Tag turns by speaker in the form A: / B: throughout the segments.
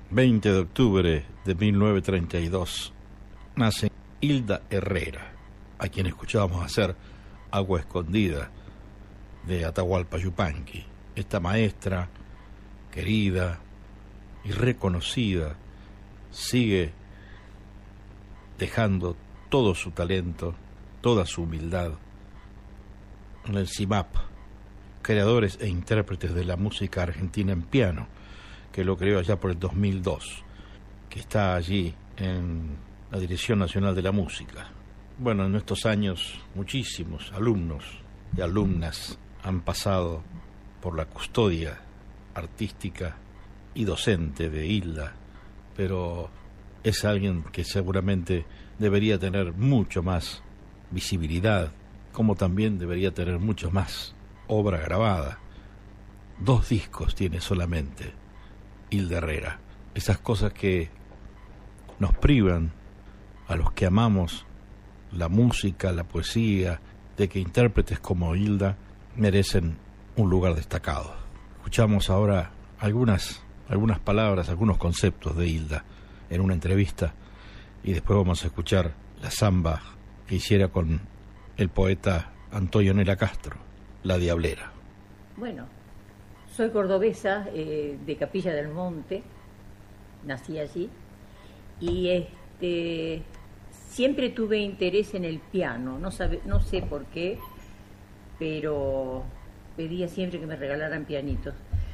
A: 20 de octubre de 1932, nace Hilda Herrera, a quien escuchábamos hacer Agua Escondida de Atahualpa Yupanqui. Esta maestra, querida y reconocida, sigue dejando todo su talento, toda su humildad en el CIMAP, creadores e intérpretes de la música argentina en piano, que lo creó allá por el 2002, que está allí en la Dirección Nacional de la Música. Bueno, en estos años muchísimos alumnos y alumnas han pasado por la custodia artística y docente de Hilda, pero es alguien que seguramente debería tener mucho más visibilidad, como también debería tener mucho más obra grabada. 2 discos tiene solamente Hilda Herrera. Esas cosas que nos privan a los que amamos la música, la poesía, de que intérpretes como Hilda merecen un lugar destacado. Escuchamos ahora algunas palabras, algunos conceptos de Hilda en una entrevista, y después vamos a escuchar la samba que hiciera con el poeta Antonio Nera Castro, La Diablera.
B: Bueno, soy cordobesa, de Capilla del Monte, nací allí, y siempre tuve interés en el piano, no sé por qué, pero pedía siempre que me regalaran pianitos.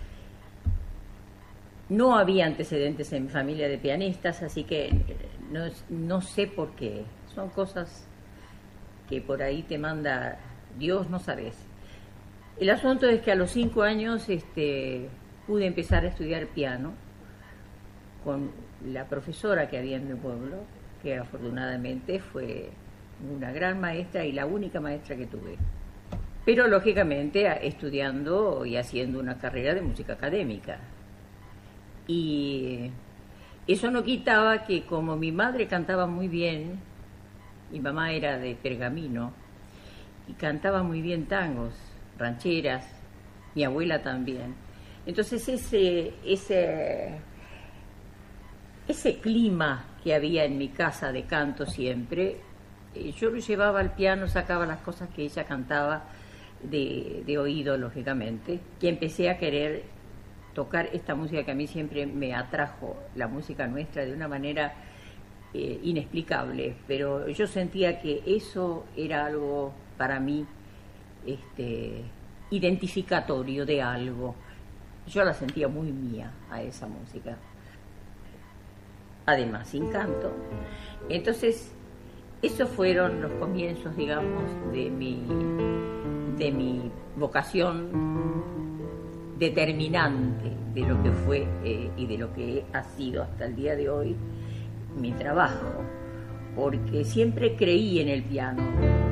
B: No había antecedentes en mi familia de pianistas, así que no sé por qué. Son cosas que por ahí te manda Dios, no sabes. El asunto es que a los 5 años pude empezar a estudiar piano con la profesora que había en mi pueblo, que afortunadamente fue una gran maestra y la única maestra que tuve. Pero lógicamente estudiando y haciendo una carrera de música académica. Y eso no quitaba que, como mi madre cantaba muy bien, mi mamá era de Pergamino y cantaba muy bien tangos, rancheras, mi abuela también. Entonces ese clima que había en mi casa de canto siempre, yo lo llevaba al piano, sacaba las cosas que ella cantaba de oído, lógicamente, que empecé a querer tocar esta música que a mí siempre me atrajo, la música nuestra, de una manera inexplicable, pero yo sentía que eso era algo para mí identificatorio de algo. Yo la sentía muy mía a esa música, además sin canto. Entonces esos fueron los comienzos, digamos, de mi vocación determinante de lo que fue y de lo que ha sido hasta el día de hoy mi trabajo, porque siempre creí en el piano.